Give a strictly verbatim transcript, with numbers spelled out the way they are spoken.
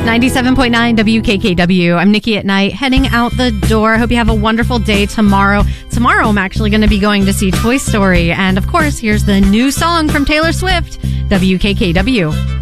ninety-seven point nine W K K W. I'm Nikki at Night, heading out the door. Hope you have a wonderful day tomorrow. Tomorrow, I'm actually going to be going to see Toy Story. And of course, here's the new song from Taylor Swift, W K K W.